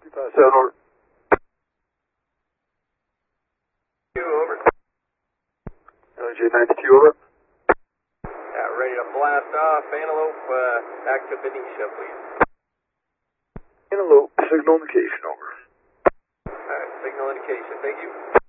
257 over. Over. LJ92 over. Ready to blast off. Antelope, back to Benicia, please. Antelope, signal indication over. Alright, signal indication. Thank you.